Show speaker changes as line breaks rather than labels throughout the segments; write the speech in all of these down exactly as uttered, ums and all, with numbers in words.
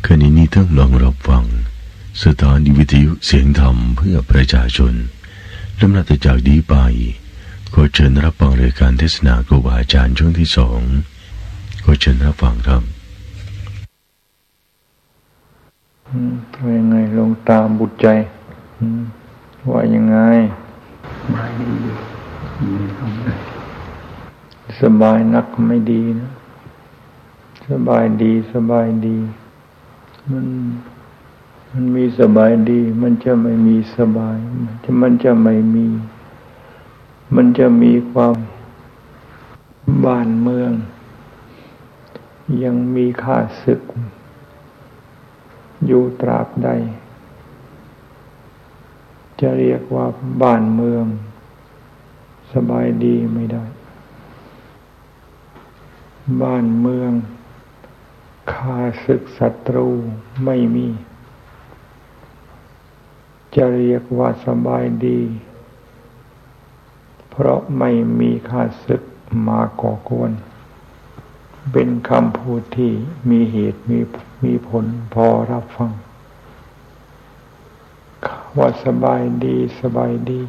ขณะนี้ท่านลองรับฟังสถานีวิทยุเสียงธรรมเพื่อประชาชนลำดับจากนี้ไปขอเชิญรับฟังรายการเทศนาครูบาอาจารย์ช่วงที่สองขอเชิญรับฟังครับ
ว่ายังไงลงตามบุตรใจว่ายังไง
สบายดีอยู่มีความได้
สบายนักไม่ดีนะสบายดีสบายดีมันมันมีสบายดีมันจะไม่มีสบายมันจะมันจะไม่มีมันจะมีความบ้านเมืองยังมีข้าศึกอยู่ตราบใดจะเรียกว่าบ้านเมืองสบายดีไม่ได้บ้านเมืองข้าศึกศัตรูไม่มีจะเรียกว่าสบายดีเพราะไม่มีข้าศึกมาก่อกวนเป็นคำพูดที่มีเหตุมีมีผลพอรับฟังว่าสบายดีสบายดี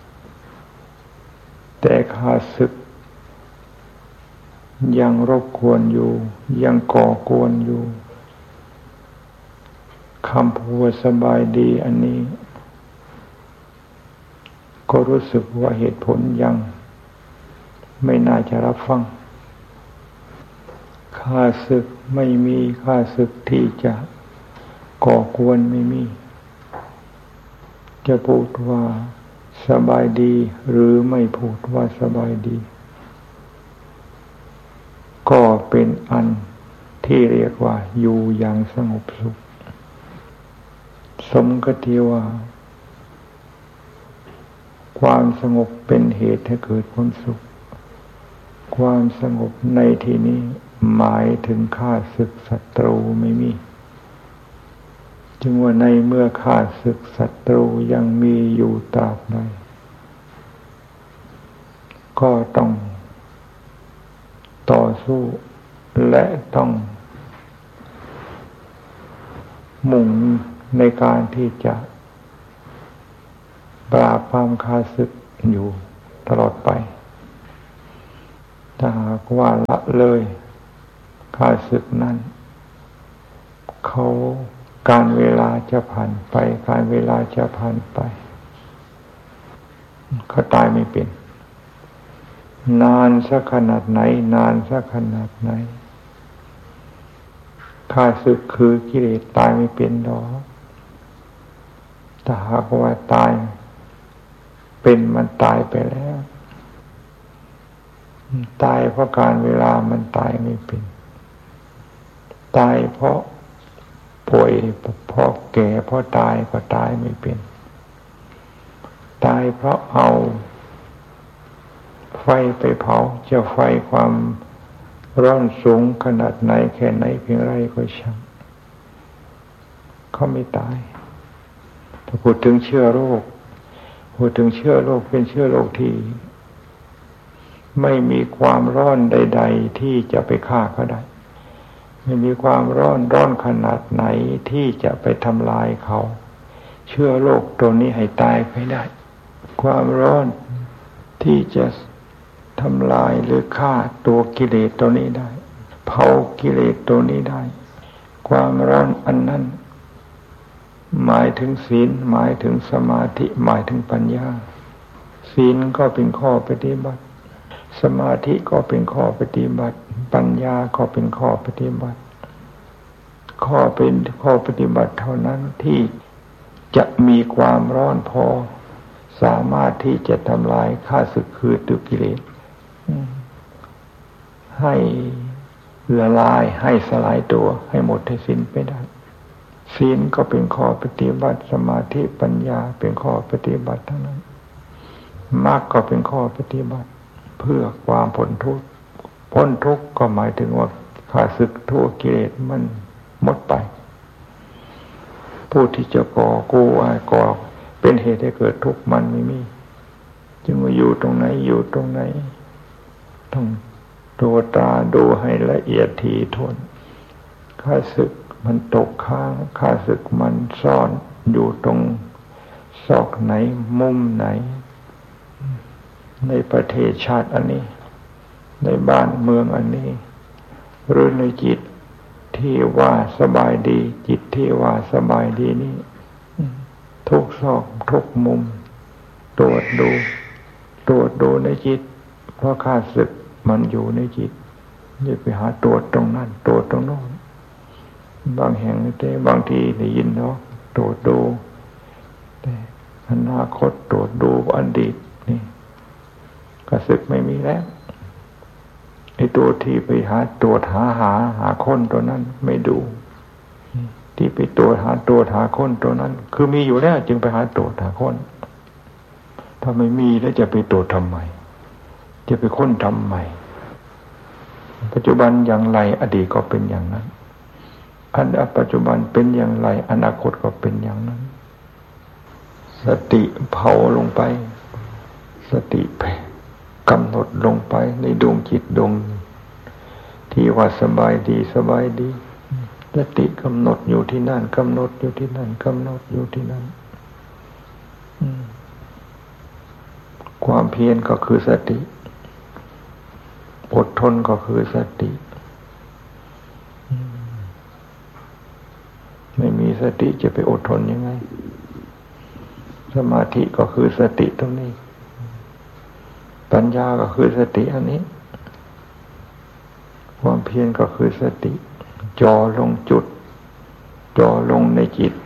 แต่ข้าศึกยังรบกวนอยู่ยังก่อกวนอยู่คำพูดสบายดีอันนี้ก็รู้สึกว่าเหตุผลยังไม่น่าจะรับฟังข้าศึกไม่มีข้าศึกที่จะก่อกวนไม่มีจะพูดว่าสบายดีหรือไม่พูดว่าสบายดีก็เป็นอันที่เรียกว่าอยู่อย่างสงบสุขสมกับที่ว่าความสงบเป็นเหตุให้เกิดความสุขความสงบในที่นี้หมายถึงข้าศึกศัตรูไม่มีจึงว่าในเมื่อข้าศึกศัตรูยังมีอยู่ตราบใดก็ต้องต่อสู้และต้องมุ่งในการที่จะปราบความข้าศึกอยู่ตลอดไปถ้าหากว่าละเลยข้าศึกนั้นเขาการเวลาจะผ่านไปการเวลาจะผ่านไปเขาตายไม่เป็นนานสักขนาดไหนนานสักขนาดไหนข้าศึกคือกิเลสตายไม่เป็นดอกถ้าหากว่าตายเป็นมันตายไปแล้วตายเพราะการเวลามันตายไม่เป็นตายเพราะป่วยเพราะแก่เพราะตายก็ตายไม่เป็นตายเพราะเอาไฟไปเผาจะไฟความร้อนสูงขนาดไหนแค่ไหนเพียงไรก็ช่างเขาไม่ตายถ้าพูดถึงเชื้อโรคพูดถึงเชื้อโรคเป็นเชื้อโรคที่ไม่มีความร้อนใดๆที่จะไปฆ่าเขาได้ไม่มีความร้อนร้อนขนาดไหนที่จะไปทำลายเขาเชื้อโรคตัวนี้ให้ตายไปได้ความร้อนที่จะทำลายหรือฆ่าตัวกิเลสตัวนี้ได้เผากิเลสตัวนี้ได้ความร้อนอันนั้นหมายถึงศีลหมายถึงสมาธิหมายถึงปัญญาศีลก็เป็นข้อปฏิบัติสมาธิก็เป็นข้อปฏิบัติปัญญาก็เป็นข้อปฏิบัติข้อเป็นข้อปฏิบัติเท่านั้นที่จะมีความร้อนพอสามารถที่จะทำลายข้าศึกคือตัวกิเลสให้ละลายให้สลายตัวให้หมดให้สิ้นไปได้ศีลก็เป็นข้อปฏิบัติสมาธิปัญญาเป็นข้อปฏิบัติทั้งนั้นมรรคก็เป็นข้อปฏิบัติเพื่อความพ้นทุกข์พ้นทุกข์ก็หมายถึงว่าข้าศึกทั่วกิเลสมันหมดไปผู้ที่จะก่อกู้อะไรก่อเป็นเหตุให้เกิดทุกข์มันไม่มีจึงว่าอยู่ตรงไหนอยู่ตรงไหนต้องดูตาดูให้ละเอียดถี่ถ้วนข้าศึกมันตกค้างข้าศึกมันซ่อนอยู่ตรงซอกไหนมุมไหนในประเทศชาติอันนี้ในบ้านเมืองอันนี้หรือในจิตที่ว่าสบายดีจิตที่ว่าสบายดีนี่ทุกซอกทุกมุมตรวจดูตรวจดูในจิตเพราะข้าศึกมันอยู่ในจิตอย่าไปหาตรวจตรงนั้นตรวจตรงโน้นบางแห่งแต่บางทีได้ยินเนาะตรวจดูแต่อนาคตตรวจดูอดีตนี่ข้าศึกไม่มีแล้วไอ้ตัวที่ไปหาตรวจหาหาหาคนตัวนั้นไม่ดูที่ไปตรวจหาตรวจหาคนตัวนั้นคือมีอยู่แล้วจึงไปหาตรวจหาคนถ้าไม่มีแล้วจะไปตรวจทำไมจะไปค้นทำไมปัจจุบันอย่างไรอดีตก็เป็นอย่างนั้นอันปัจจุบันเป็นอย่างไรอนาคตก็เป็นอย่างนั้นสติเผาลงไปสติแผ่กำหนดลงไปในดวงจิตดวงที่ว่าสบายดีสบายดีสติกำหนดอยู่ที่นั่นกำหนดอยู่ที่นั่นกำหนดอยู่ที่นั่นความเพียรก็คือสติอดทนก็คือสติไม่มีสติจะไปอดทนยังไงสมาธิก็คือสติตรงนี้ปัญญาก็คือสติอันนี้ความเพียรก็คือสติจ่อลงจุดจ่อลงในจิต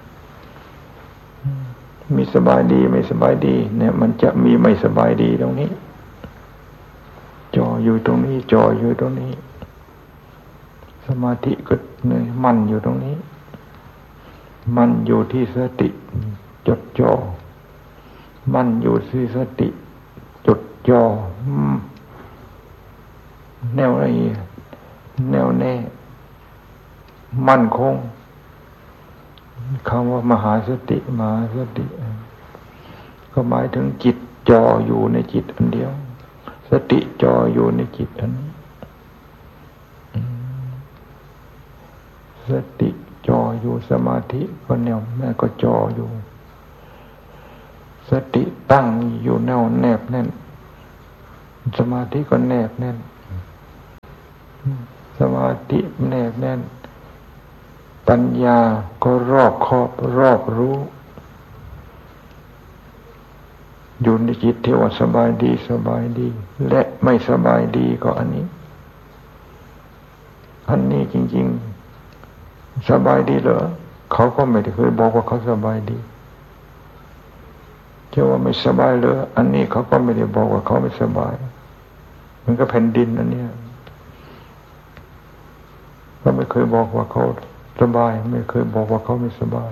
มีสบายดีไม่สบายดีเนี่ยมันจะมีไม่สบายดีตรงนี้จ่ออยู่ตรงนี้จ่ออยู่ตรงนี้สมาธิก็เนี่ยมันอยู่ตรงนี้มันอยู่ที่สติจดจ่อมันอยู่ที่สติจดจ่อแนวอะไรแนวแน่มั่นคงคำว่ามหาสติมหาสติก็หมายถึงจิตจ่ออยู่ในจิตอันเดียวสติจ่ออยู่ในจิตอันนี้สติจ่ออยู่สมาธิก็แนวแม่ก็จ่ออยู่สติตั้งอยู่แนวแนบแน่นสมาธิก็แนบแน่นสมาธิแนบแน่นปัญญาก็รอบคอบรอบรู้อยู่ในจิตที่ว่าสบายดีสบายดีและไม่สบายดีก็อันนี้อันนี้จริงๆสบายดีเหรอเขาก็ไม่ได้เคยบอกว่าเขาสบายดีเชื่อว่าไม่สบายเลยอันนี้เขาก็ไม่ได้บอกว่าเขาไม่สบายมันก็แผ่นดินอันนี้ก็ไม่เคยบอกว่าเขาสบายไม่เคยบอกว่าเขาไม่สบาย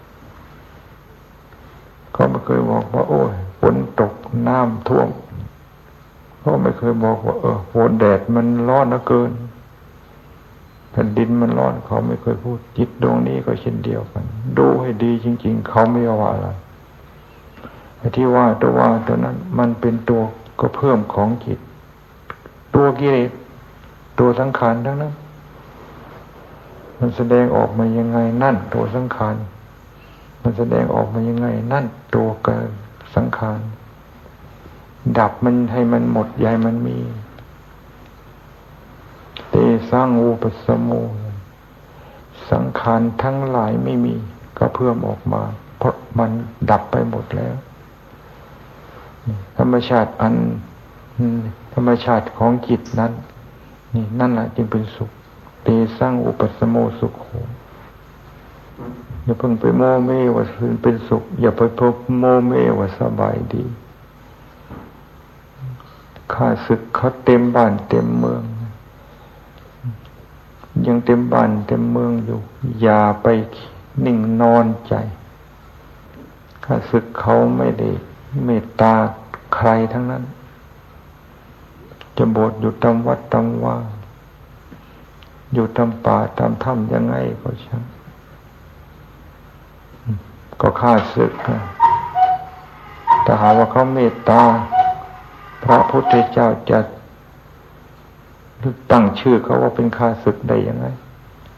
เขาไม่เคยบอกว่าโอ้ยฝนตกน้ำท่วมเขาไม่เคยบอกว่าเออฝนแดดมันร้อนเหลือเกินแผ่นดินมันร้อนเขาไม่เคยพูดจิตดวงนี้ก็เช่นเดียวกันดูให้ดีจริงๆเขาไม่ว่าอะไรไอ้ที่ว่าตัวว่าตัวนั้นมันเป็นตัวก็เพิ่มของจิตตัวกิเลสตัวสังขารทั้งนั้นมันแสดงออกมายังไงนั่นตัวสังขารมันแสดงออกมายังไงนั่นตัวกายสังขารดับมันให้มันหมดใหญ่มันมีเตสร้างอุปสมโมสังขารทั้งหลายไม่มีก็เพิ่มออกมาเพราะมันดับไปหมดแล้วธรรมชาติอันธรรมชาติของจิตนั้นนี่นั่นแหละจึงเป็นสุขเตสร้างอุปสมโมสุขโขอย่าเพิ่งไปโมเมว่าเป็นสุขอย่าไปพบโมเมว่าสบายดีข้าศึกเขาเต็มบ้านเต็มเมืองยังเต็มบ้านเต็มเมืองอยู่อย่าไปนิ่งนอนใจข้าศึกเขาไม่ได้เมตตาใครทั้งนั้นจะบวชอยู่ตามวัดตามว่าอยู่ตามป่าตามถ้ำยังไงก็ช่างก็ข้าศึกถ้าหาว่าเขาเมตตาพระพุทธเจ้าจะตั้งชื่อเขาว่าเป็นข้าศึกได้ยังไง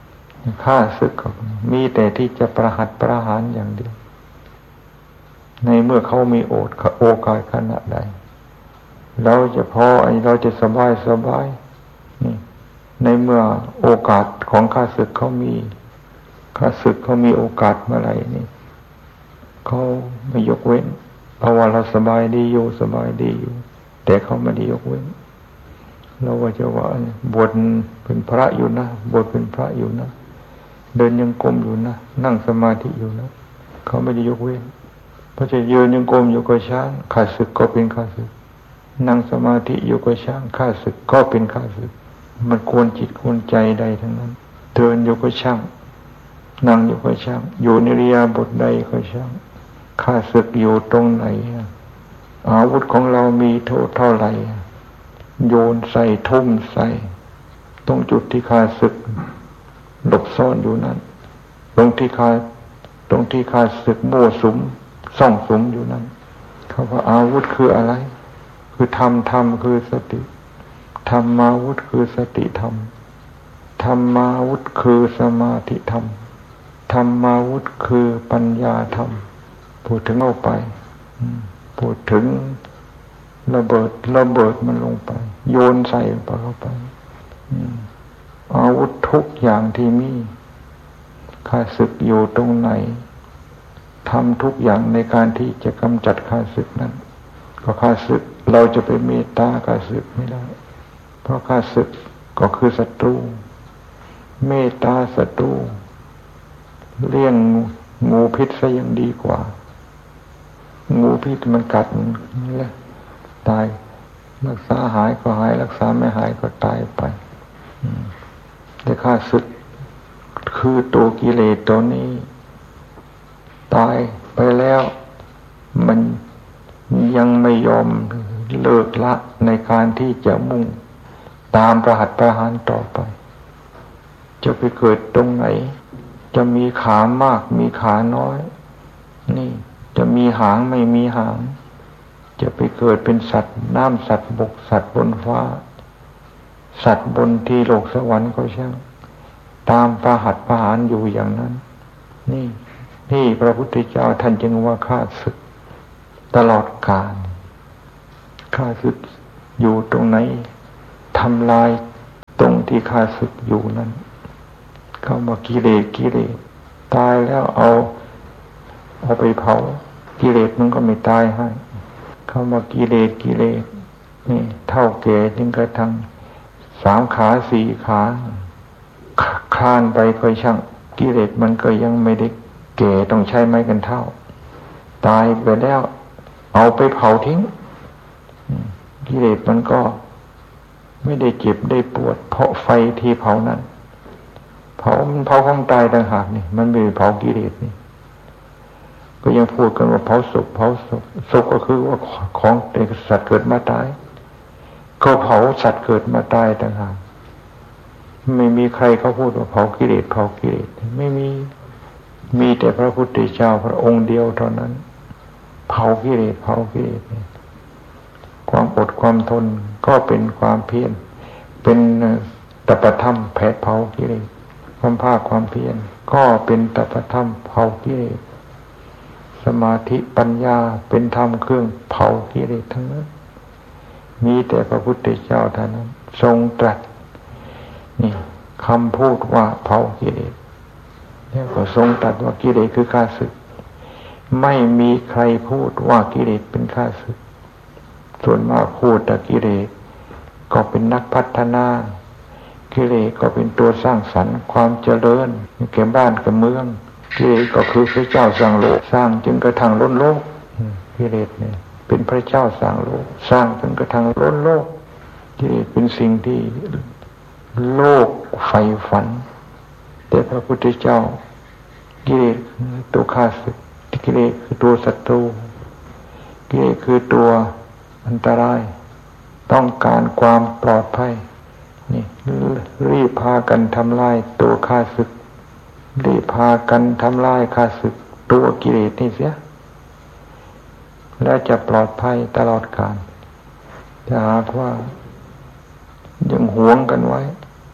ฆ่าศึกมีแต่ที่จะประหัตประหารอย่างเดียวในเมื่อเขามีโอกาสโอกาสขนาดใดเราจะพอเราจะสบายสบายนี่ในเมื่อโอกาสของข้าศึกเขามีข้าศึกเขามีโอกาสเมื่อไหร่นี่เขาไม่ยกเว้นเพราะว่าเราสบายดีอยู่สบายดีอยู่แต่เขาไม่ได้ยกเว้นเราว่าจะว่าบวชเป็นพระอยู่นะบวชเป็นพระอยู่นะเดินยังกรมอยู่นะนั่งสมาธิอยู่นะเขาไม่ได้ยกเว้นเพราะจะยืนยังกรมอยู่ก็ช้างข้าศึกก็เป็นข้าศึกนั่งสมาธิอยู่ก็ช้างข้าศึกก็เป็นข้าศึกมันควรจิตควรใจใดทั้งนั้นเดินอยู่ก็ช่างนั่งอยู่ก็ช่างอยู่ในอิริยาบถใดก็ช่างข้าศึกอยู่ตรงไหนอาวุธของเรามีโทษเท่าไหร่โยนใส่ทุ่มใส่ตรงจุดที่ข้าศึกหลบซ่อนอยู่นั้นตรงที่ข้าตรงที่ข้าศึกโม่สุมซ่องสุมอยู่นั้นเขาว่าอาวุธคืออะไรคือธรรมธรรมคือสติธรรมาวุธคือสติธรรมธรรมาวุธคือสมาธิธรรมธรรมาวุธคือปัญญาธรรมพูดถึงเอาไปพูดถึงระเบิดระเบิดมันลงไปโยนใส่ไปเข้าไปอาวุธทุกอย่างที่มีข้าศึกอยู่ตรงไหนทำทุกอย่างในการที่จะกำจัดข้าศึกนั้นก็ข้าศึกเราจะไปเมตตาข้าศึกไม่ได้เพราะข้าศึกก็คือศัตรูเมตตาศัตรูเลี้ยงงูพิษซะยังดีกว่างูพิษมันกัดนี่แหละตายรักษาหายก็หายรักษาไม่หายก็ตายไปแต่ข้าศึกคือตัวกิเลสตัวนี้ตายไปแล้วมันยังไม่ยอมเลิกละในการที่จะมุ่งตามประหัตประหารต่อไปจะไปเกิดตรงไหนจะมีขามากมีขาน้อยนี่จะมีหางไม่มีหางจะไปเกิดเป็นสัตว์น้ำสัตว์บกสัตว์บนฟ้าสัตว์บนที่โลกสวรรค์ก็ช่างตามประหัตประหารอยู่อย่างนั้นนี่นี่พระพุทธเจ้าท่านจึงว่าข้าศึกตลอดกาลข้าศึกอยู่ตรงไหนทำลายตรงที่ข้าศึกอยู่นั้นเข้ามากิเลสกิเลสตายแล้วเอาเอาไปเผากิเลสมันก็ไม่ตายให้เข้ามากิเลสกิเลสนี่เท่าแก่จึงกระทั่งสามขาสี่ขาคลานไปค่อยช่างกิเลสมันก็ยังไม่ได้แก่ต้องใช้ไม้กันเท่าตายไปแล้วเอาไปเผาทิ้งกิเลสมันก็ไม่ได้เจ็บได้ปวดเพราะไฟที่เผานั้นเผามันเผาของตายต่างหากนี่มันไม่ได้เผากิเลสนี่ก็ยังพูดกันว่าเผาศพเผาศพศพก็คือว่าของเด็กสัตว์เกิดมาตายก็เผาสัตว์เกิดมาตายต่างหากไม่มีใครเขาพูดว่าเผากิเลสเผากิเลสไม่มีมีแต่พระพุทธเจ้าพระองค์เดียวเท่านั้นเผากิเลสเผากิเลสความอดความทนก็เป็นความเพียรเป็นตปธรรมแผดเผากิเลสความภาคความเพียรก็เป็นตปธรรมเผากิเลสสมาธิปัญญาเป็นธรรมเครื่องเผากิเลสทั้งนั้นมีแต่พระพุทธเจ้าเท่านั้นทรงตรัสนี่คำพูดว่าเผากิเลสแล้วก็ทรงตรัสว่ากิเลสคือข้าศึกไม่มีใครพูดว่ากิเลสเป็นข้าศึกส่วนมากพูดแต่กิเลสก็เป็นนักพัฒนากิเลสก็เป็นตัวสร้างสรรค์ความเจริญแก่บ้านกับเมืองกิเลสก็คือพระเจ้าสร้างโลกสร้างจนกระทั่งล้นโลกกิเลสเนี่ยเป็นพระเจ้าสร้างโลกสร้างจนกระทั่งล้นโลกกิเลสเป็นสิ่งที่โลกใฝ่ฝันแต่พระพุทธเจ้ากิเลสตัวข้าศึกกิเลสคือตัวศัตรูกิเลสคือตัวอันตรายต้องการความปลอดภัยนี่รีบพากันทำลายตัวข้าศึกรีบพากันทำลายข้าศึกตัวกิเลสนี่เสียแล้วจะปลอดภัยตลอดกาลถ้าหากว่ายังหวงกันไว้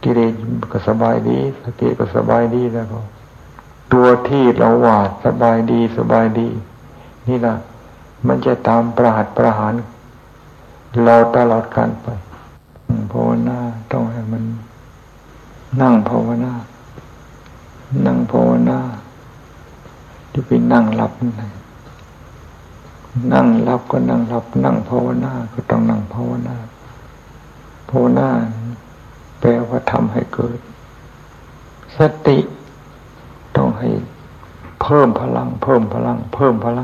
กิเลสก็สบายดีสติก็สบายดีแล้วก็ตัวที่เราว่าสบายดีสบายดีนี่ล่ะมันจะตามประหัตประหารเราตลอดการไปภาวนาต้องให้มันนั่งภาวนานั่งภาวนาที่ไปนั่งหลับนั่นนั่งหลับก็นั่งหลับนั่งภาวนาก็ต้องนั่งภาวนาภาวนาแปลว่าทำให้เกิดสติต้องให้เพิ่มพลังเพิ่มพลังเพิ่มพลัง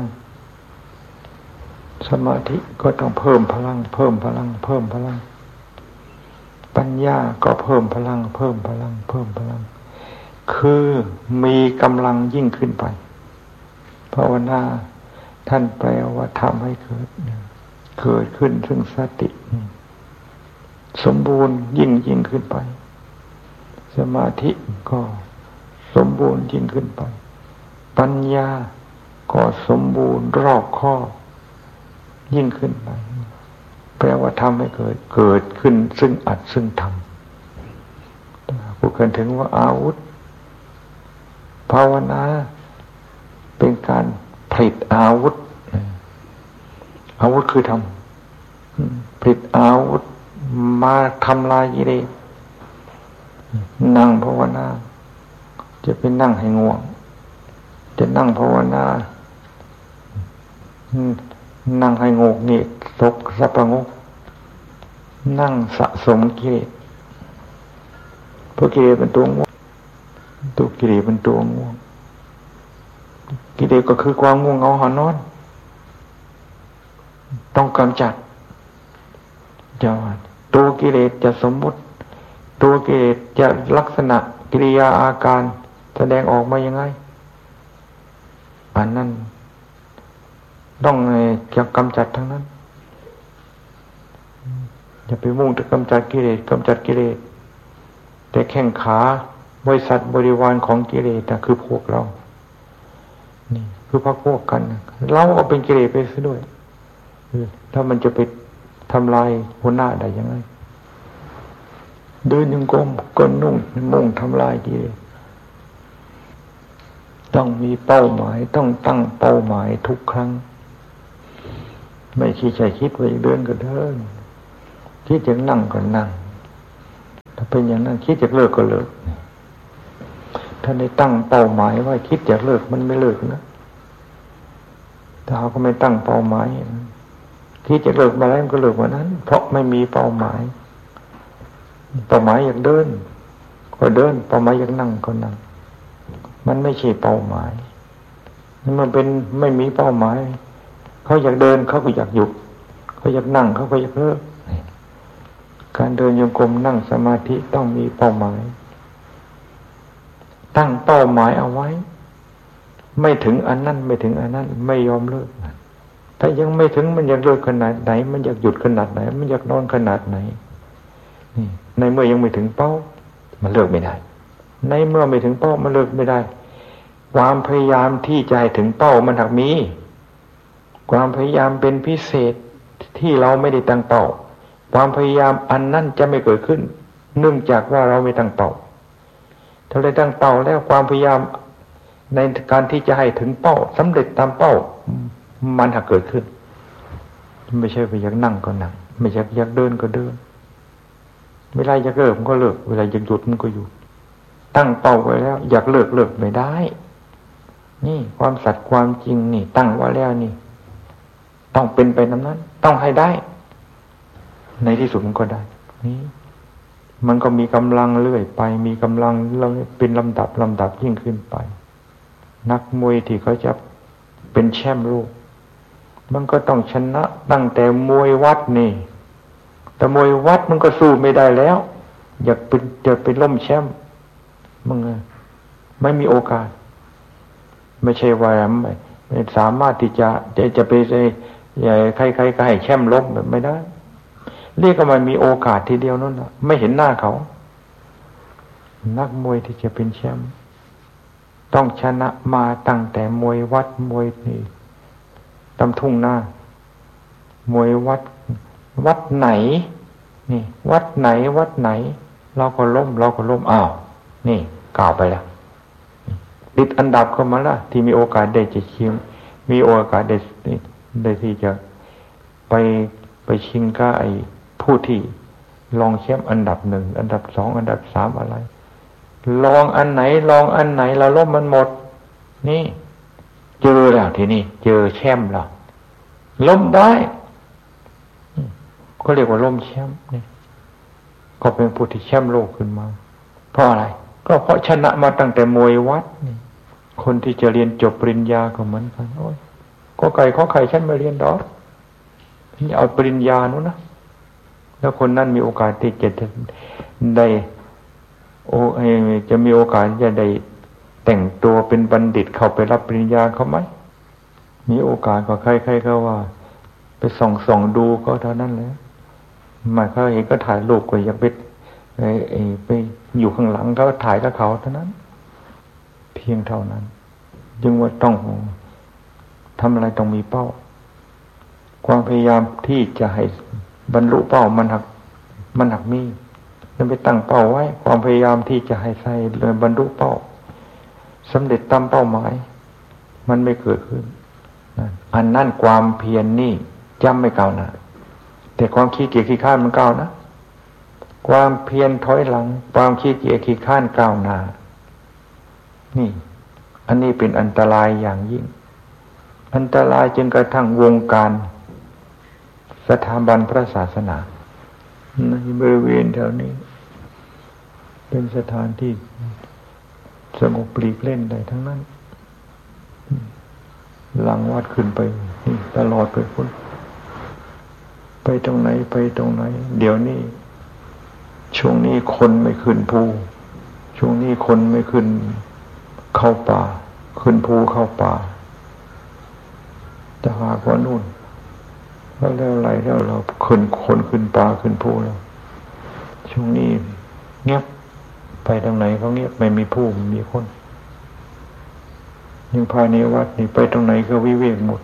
สมาธิก็ต้องเพิ่มพลังเพิ่มพลังเพิ่มพลังปัญญาก็เพิ่มพลังเพิ่มพลังเพิ่มพลังคือมีกำลังยิ่งขึ้นไปภาวนาท่านแปลว่าทำให้เกิดเกิดขึ้นซึ่งสติสมบูรณ์ยิ่งยิ่งขึ้นไปสมาธิก็สมบูรณ์ยิ่งขึ้นไปปัญญาก็สมบูรณ์รอบคอบยิ่งขึ้นไปแปลว่าทำให้เกิดเกิดขึ้นซึ่งอัดซึ่งทำพูดกันถึงว่าอาวุธภาวนาเป็นการผลิตอาวุธอาวุธคือทำผลิตอาวุธมาทำลายกิเลสนั่งภาวนาจะเป็นนั่งให้ง่วงจะนั่งภาวนานั่งให้งกนี่ตกสับประงกนั่งสะสมกิเลสเพราะกิเลสเป็นตัวง่วงตัวกิเลสเป็นตัวง่วงกิเลสก็คือความง่วงเหงาหอนอนต้องกำจัดจะตัวกิเลสจะสมมุติตัวกิเลสจะลักษณะกิริยาอาการแสดงออกมายังไงอันนั้นต้องจะกำจัดทั้งนั้นอย่าไปมุ่งแต่กำจัดกิเลสกำจัดกิเลสแต่แข้งขาบริษัทบริวารของกิเลสนะคือพวกเรานี่คือพรรคพวกกันเราก็เป็นกิเลสไปซะด้วยถ้ามันจะไปทำลายหัวหน้าได้ยังไงเดินยังกลมก็นุ่งมุ่งทำลายกิเลสต้องมีเป้าหมายต้องตั้งเป้าหมายทุกครั้งไม่คิดใจคิดว่าจะเดินก็เดินคิดจะนั่งก็นั่งถ้าเป็นอย่างนั้นคิดจะเลิกก็เลิกถ้าได้ตั้งเป้าหมายว่าคิดจะเลิกมันไม่เลิกนะถ้าเขาก็ไม่ตั้งเป้าหมายคิดจะเลิกมาแล้วมันก็เลิกวันนั้นเพราะไม่มีเป้าหมายเป้าหมายอยากเดินก็เดินเป้าหมายอยากนั่งก็นั่งมันไม่ใช่เป้าหมายมันเป็นไม่มีเป้าหมายเขาอยากเดินเขาก็อยากหยุดเขาอยากนั่งเขาก็อยากเลิกการเดินโยกมนั่งสมาธิต้องมีเป้าหมายตั้งเป้าหมายเอาไว้ไม่ถึงอันนั้นไม่ถึงอันนั้นไม่ยอมเลิกถ้ายังไม่ถึงมันอยากเลิกขนาดไหนมันอยากหยุดขนาดไหนมันอยากนอนขนาดไหนนี่ในเมื่อยังไม่ถึงเป้ามันเลิกไม่ได้ในเมื่อไม่ถึงเป้ามันเลิกไม่ได้ความพยายามที่จะให้ถึงเป้ามันหากมีความพยายามเป็นพิเศษที่เราไม่ได้ตั้งเป้าความพยายามอันนั้นจะไม่เกิดขึ้นเนื่องจากว่าเราไม่ตั้งเป้าถ้าได้ตั้งเป้าแล้วความพยายามในการที่จะให้ถึงเป้าสำเร็จตามเป้ามันหากเกิดขึ้นไม่ใช่ไปอยากนั่งก็นั่งไม่อยากอยากเดินก็เดินเวลาอยากเลิกมันก็เลิกเวลาอยากหยุดมันก็หยุดตั้งเป้าไว้แล้วอยากเลิกเลิกไม่ได้นี่ความสัตย์ความจริงนี่ตั้งไว้แล้วนี่ต้องเป็นไปนั้นนั้นต้องให้ได้ในที่สุดมันก็ได้นี่มันก็มีกำลังเรื่อยไปมีกำลังเราเป็นลำดับลำดับยิ่งขึ้นไปนักมวยที่เขาจะเป็นแชมป์โลกมันก็ต้องชนะตั้งแต่มวยวัดนี่แต่มวยวัดมันก็สู้ไม่ได้แล้วอยากเป็นอยากเป็นล่มแชมป์มึงไม่มีโอกาสไม่ใช่ว่าไม่ไม่สามารถที่จะจะจะไปใครใครก็ให้แชมป์ล้มแบบไม่ได้เรียกว่ามันมีโอกาสทีเดียวนั่นแหละไม่เห็นหน้าเขานักมวยที่จะเป็นแชมป์ต้องชนะมาตั้งแต่มวยวัดมวยนี่ตำทุ่งหน้ามวยวัดวัดไหนนี่วัดไหนวัดไหนเราก็ล้มเราก็ล้มอ้าวนี่กล่าวไปแล้วติดอันดับเข้ามาละที่มีโอกาสได้จะชิงมีโอกาสได้ได้ที่จะไปไปชิงกับไอ้ผู้ที่ลองแชมป์อันดับหนึ่งอันดับสองอันดับสามอะไรลองอันไหนลองอันไหนเราล้มมันหมดนี่เจอแล้วทีนี้เจอแชมป์แล้วล้มได้ก็เรียกว่าล้มแชมป์นี่ก็เป็นผู้ที่แชมป์โลกขึ้นมาเพราะอะไรก็เพราะชนะมาตั้งแต่มวยวัดนี่คนที่จะเรียนจบปริญญาก็เหมือนกันโอ้ยก็ไก่ข้อไข่ฉันไม่เรียนดอกนี่เอาปริญญานู้นนะแล้วคนนั้นมีโอกาสที่จะได้โอ้จะมีโอกาสจะได้แต่งตัวเป็นบัณฑิตเข้าไปรับปริญญาเขาไหมมีโอกาสก็ใครๆก็ว่าไปส่องส่องดูก็เท่านั้นแหละมาเขาเห็นก็ถ่ายรูปก็อยากไปไปอยู่ข้างหลังเขาถ่ายกับเขาเท่านั้นเพียงเท่านั้นจึงว่าต้องทำอะไรต้องมีเป้าความพยายามที่จะให้บรรลุเป้ามันหักมันหักมีจะไปตั้งเป้าไว้ความพยายามที่จะให้ใส่เลยบรรลุเป้าสำเร็จตามเป้าหมายมันไม่เกิดขึ้นอันนั่นความเพียร น, นี่จำไม่ก้าวหน้าแต่ความขี้เกียจขี้ข้านมันก้าวนะความเพียรถอยหลังความขี้เกียจขี้ข้านก้าวหน้านี่อันนี้เป็นอันตรายอย่างยิ่งอันตรายจนกระทั่งวงการสถาบันพระศาสนาในบริเวณแถวนี้เป็นสถานที่สงบปลีกเล่นได้ทั้งนั้นหลังวัดขึ้นไปตลอดไปพุ่นไปตรงไหนไปตรงไหนเดี๋ยวนี้ช่วงนี้คนไม่ขึ้นภูช่วงนี้คนไม่ขึ้นเข้าป่าขึ้นภูเข้าป่าจะหากว่านู่นแล้วแล้วอะไรแล้วเราขึ้นคนขึ้นป่าขึ้นภูแล้วช่วงนี้เงียบไปทางไหนก็เงียบไม่มีผู้ไม่มีคนยิ่งภายในวัดนี่ไปตรงไหนก็วิเวกหมด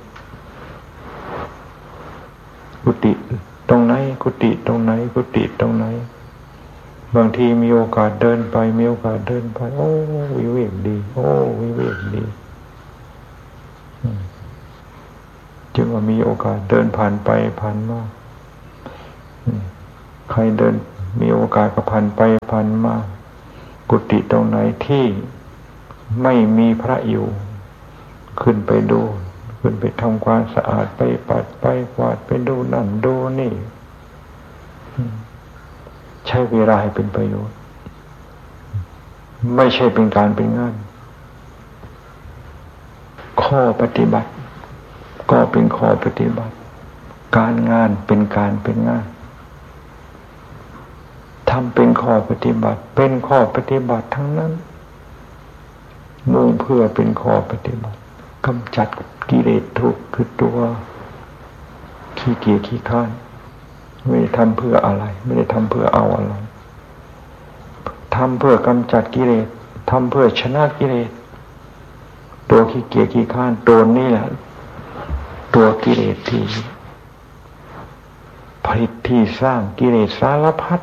กุฏิตรงไหนกุฏิตรงไหนกุฏิตรงไหนบางทีมีโอกาสเดินไปมีโอกาสเดินไปโอ้วิเวกดีโอ้วิเวกดีจึงว่ามีโอกาสเดินผ่านไปผ่านมาใครเดินมีโอกาสก็ผ่านไปผ่านมากุฏิตรงไหนที่ไม่มีพระอยู่ขึ้นไปดูขึ้นไปทำความสะอาดไปปัดไปกวาดไปดูนั่นดูนี่ใช้เวลาให้เป็นประโยชน์ไม่ใช่เป็นการเป็นงานข้อปฏิบัติก็เป็นข้อปฏิบัติการงานเป็นการเป็นงานทำเป็นข้อปฏิบัติเป็นข้อปฏิบัติทั้งนั้นมุ่งเพื่อเป็นข้อปฏิบัติกำจัดกิเลสทุกข์คือตัวขี้เกียจขี้ข้านไม่ได้ทำเพื่ออะไรไม่ได้ทำเพื่อเอาอะไรทำเพื่อกำจัดกิเลสทำเพื่อชนะกิเลสตัวขี้เกียจขี้ข้านตัวนี้แหละตัวกิเลสที่ผลิตที่สร้างกิเลสสารพัด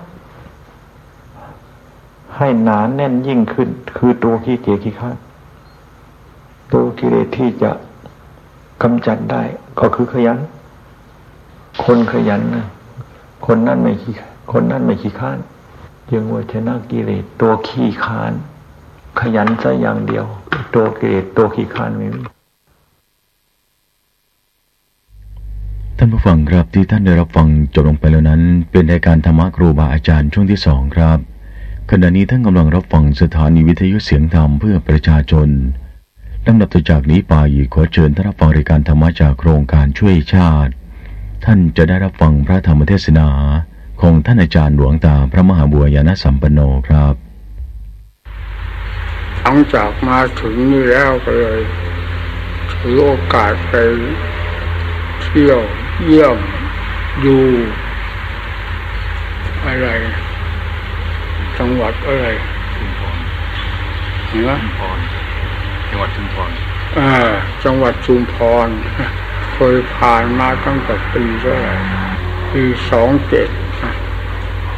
ให้หนาแน่นยิ่งขึ้นคือตัวขี้เกียจขี้ข้านตัวกิเลสที่จะกำจัดได้ก็คือขยันคนขยันนะคนนั้นไม่ขี้คนนั้นไม่ขี้ข้านจึงว่าชนะกิเลสตัวขี้ข้านขยันซะอย่างเดียวตัวกิเลสตัวขี้ข้านไม่มี
ท่านผู้ฟังครับที่ท่านได้รับฟังจบลงไปแล้วนั้นเป็นรายการธรรมะครูบาอาจารย์ช่วงที่สองครับขณะนี้ท่านกำลังรับฟังสถานีวิทยุเสียงธรรมเพื่อประชาชนลำดับต่อจากนี้ไปขอเชิญท่านรับฟังรายการธรรมะจากโครงการช่วยชาติท่านจะได้รับฟังพระธรรมเทศนาของท่านอาจารย์หลวงตาพระมหาบัวยานสัมปันโนครับ
หลังจากมาถึงนี่แล้วก็เลยถือโอกาสไปเที่ยวเยี่ยมดูอะไรจังหวัดอะไรชุมพรเหนือชุมพรจังหวัดชุมพรอ่าจังหวัดชุมพรเคยผ่านมาตั้งแต่ปีเท่าไหร่ปีสองเจ็ด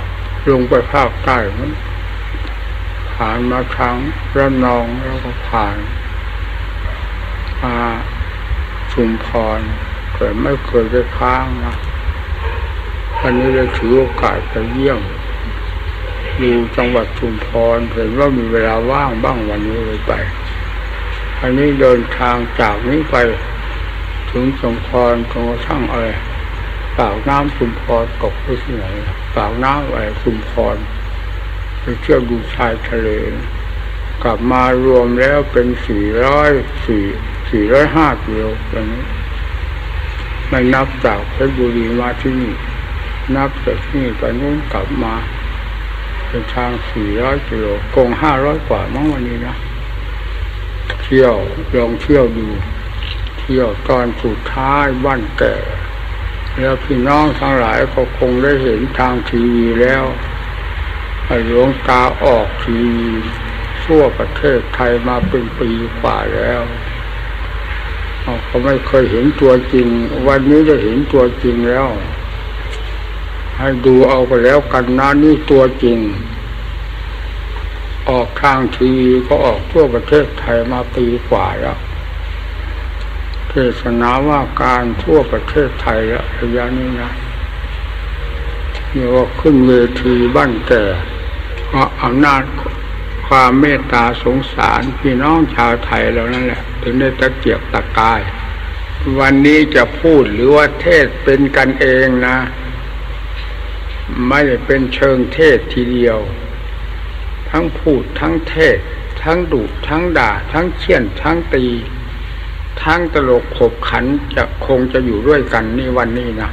ลงไปภาคใต้มันผ่านมาทางระนองแล้วก็ผ่านมาชุมพรแต่ไม่เคยไปค้างนะวันนี้เลยถือโอกาสไปเยี่ยมดูจังหวัดชุมพรเห็นว่ามีเวลาว่างบ้างวันนี้เลยไปอันนี้เดินทางจากนี้ไปถึงชุมพรจนกระทั่งอะไรปากน้ำชุมพรตกไปที่ไหนปากน้ำอะไรชุมพรไปเที่ยวดูชายทะเลกลับมารวมแล้วเป็นสี่ร้อยสี่สี่ร้อยห้ากิโลอย่างนี้ไม่นับจากเพชรบุรีมาที่นี่นับจากนี่ไปนู้นกลับมาเป็นทางสี่ร้อยกิโลคงห้าร้อยกว่ามั้งวันนี้นะเที่ยวลองเที่ยวดูเที่ยวตอนสุดท้ายบ้านแก่แล้วพี่น้องทั้งหลายก็คงได้เห็นทางทีวีแล้วหลวงตาออกทีวีทั่วประเทศไทยมาเป็นปีกว่าแล้วเขาไม่เคยเห็นตัวจริงวันนี้จะเห็นตัวจริงแล้วให้ดูเอาไปแล้วกันนะนี่ตัวจริงออกทางทีวีก็ออกทั่วประเทศไทยมาปีกว่าแล้วเทศนาว่าการทั่วประเทศไทยแล้วระยะนี้นะนี่ว่าขึ้นเวทีบ้านแก่เพราะอำนาจความเมตตาสงสารพี่น้องชาวไทยเรานั่นแหละถึงได้ตะเกียกตะกายวันนี้จะพูดหรือว่าเทศเป็นกันเองนะไม่ได้เป็นเชิงเทศทีเดียวทั้งพูดทั้งเทศทั้งดุทั้งด่าทั้งเชี่ยนทั้งตีทั้งตลกขบขันจะคงจะอยู่ด้วยกันนี่วันนี้นะ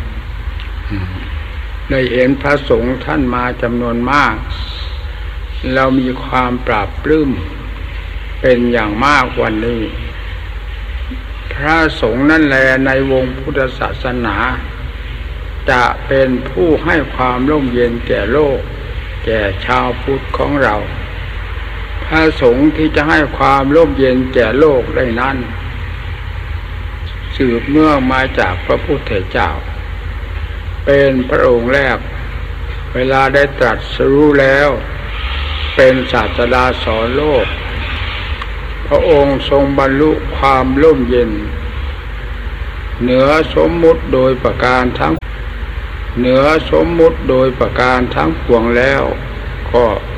ได้เห็นพระสงฆ์ท่านมาจำนวนมากเรามีความปราบปลื้มเป็นอย่างมากวันนี้พระสงฆ์นั่นแลในวงพุทธศาสนาจะเป็นผู้ให้ความร่มเย็นแก่โลกแก่ชาวพุทธของเราพระสงฆ์ที่จะให้ความร่มเย็นแก่โลกได้นั้นสืบเนื่องมาจากพระพุทธเจ้าเป็นพระองค์แรกเวลาได้ตรัสรู้แล้วเป็นศาสดาสอนโลกพระองค์ทรงบรรลุความร่มเย็นเหนือสมมุติโดยประการทั้งเหนือสมมุติโดยประการทั้งปวงแล้วก็